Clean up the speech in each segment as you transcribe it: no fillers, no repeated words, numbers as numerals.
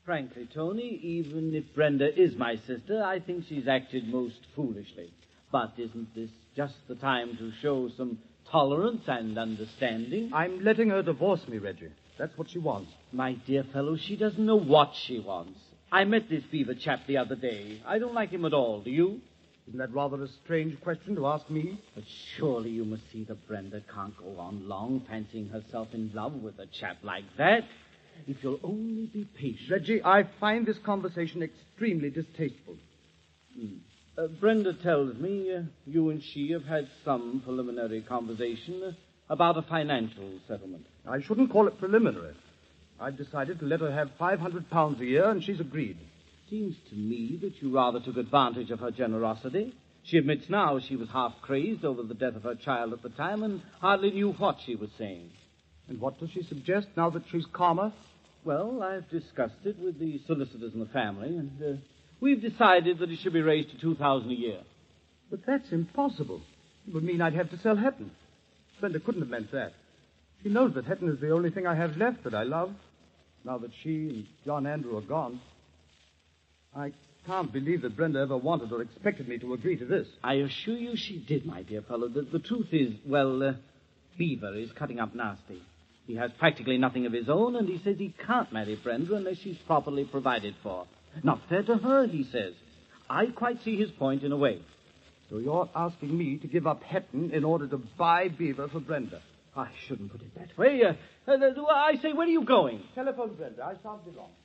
Frankly, Tony, even if Brenda is my sister, I think she's acted most foolishly. But isn't this just the time to show some tolerance and understanding? I'm letting her divorce me, Reggie. That's what she wants. My dear fellow, she doesn't know what she wants. I met this Beaver chap the other day. I don't like him at all, do you? Isn't that rather a strange question to ask me? But surely you must see that Brenda can't go on long fancying herself in love with a chap like that. If you'll only be patient. Reggie, I find this conversation extremely distasteful. Brenda tells me you and she have had some preliminary conversation about a financial settlement. I shouldn't call it preliminary. I've decided to let her have £500 a year, and she's agreed. Seems to me that you rather took advantage of her generosity. She admits now she was half crazed over the death of her child at the time and hardly knew what she was saying. And what does she suggest now that she's calmer? Well, I've discussed it with the solicitors in the family, and we've decided that it should be raised to $2,000 a year. But that's impossible. It would mean I'd have to sell Hetton. Brenda couldn't have meant that. She knows that Hetton is the only thing I have left that I love. Now that she and John Andrew are gone, I can't believe that Brenda ever wanted or expected me to agree to this. I assure you she did, my dear fellow. The truth is, Beaver is cutting up nasty. He has practically nothing of his own, and he says he can't marry Brenda unless she's properly provided for. Not fair to her, he says. I quite see his point in a way. So you're asking me to give up Hetton in order to buy Beaver for Brenda? I shouldn't put it that way. I say, where are you going? Telephone Brenda. I shan't be long.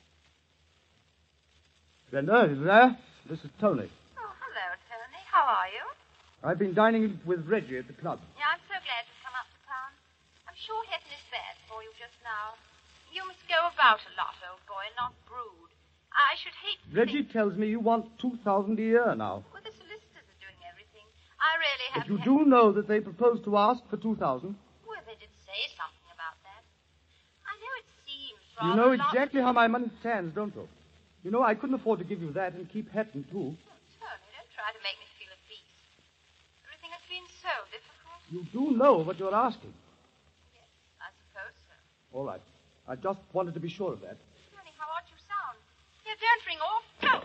Brenda, are you there? This is Tony. Oh, hello, Tony. How are you? I've been dining with Reggie at the club. Yeah, I'm so glad you've come up to town. I'm sure Hetton is bad for you just now. You must go about a lot, old boy, and not brood. I should hate to Reggie tells me you want $2,000 a year now. Well, the solicitors are doing everything. I really have... But you do know that they proposed to ask for $2,000? Well, they did say something about that. I know it seems You rather... know exactly how my money stands, don't you? You know, I couldn't afford to give you that and keep Hetton, too. Oh, Tony, don't try to make me feel at peace. Everything has been so difficult. You do know what you're asking. Yes, I suppose so. All right. I just wanted to be sure of that. Tony, how odd you sound. Here, don't ring off. No.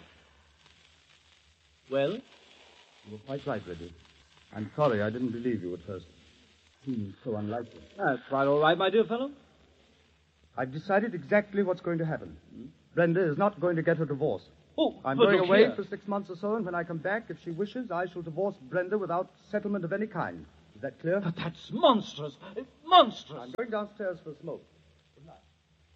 Well? You were quite right, Reggie. I'm sorry I didn't believe you at first. Seems so unlikely. That's quite all right, my dear fellow. I've decided exactly what's going to happen. Brenda is not going to get a divorce. Oh, I'm but going look away here. for 6 months or so, and when I come back, if she wishes, I shall divorce Brenda without settlement of any kind. Is that clear? But that's monstrous. Monstrous. I'm going downstairs for a smoke. Good night.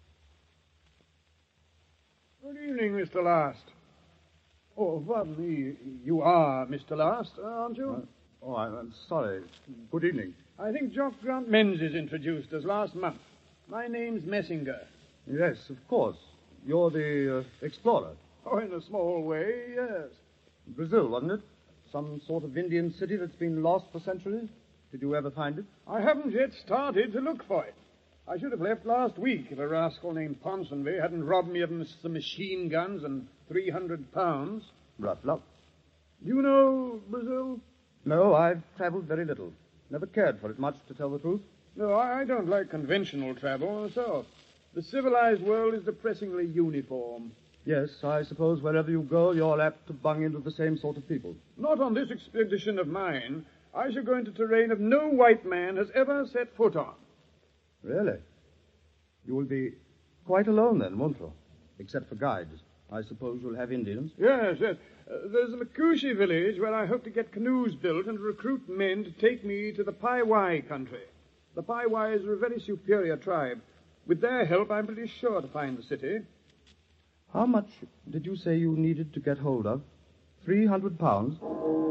Good evening, Mr. Last. Oh, pardon me. You are Mr. Last, aren't you? I'm sorry. Good evening. I think Jock Grant Menzies introduced us last month. My name's Messinger. Yes, of course. You're the explorer. Oh, in a small way, yes. Brazil, wasn't it? Some sort of Indian city that's been lost for centuries? Did you ever find it? I haven't yet started to look for it. I should have left last week if a rascal named Ponsonby hadn't robbed me of some machine guns and £300. Rough luck. You know Brazil? No, I've traveled very little. Never cared for it much, to tell the truth. No, I don't like conventional travel myself. The civilized world is depressingly uniform. Yes, I suppose wherever you go, you're apt to bung into the same sort of people. Not on this expedition of mine. I shall go into terrain that no white man has ever set foot on. Really? You will be quite alone then, won't you? Except for guides. I suppose you'll have Indians. Yes. There's a Makushi village where I hope to get canoes built and recruit men to take me to the Paiwai country. The Paiwais are a very superior tribe. With their help, I'm pretty sure to find the city. How much did you say you needed to get hold of? £300?